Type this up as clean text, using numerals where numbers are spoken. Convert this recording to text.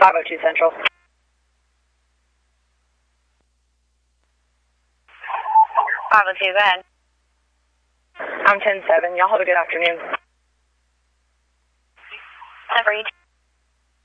502 Central. 502, go ahead. I'm 10-7. Y'all have a good afternoon. 10 for each.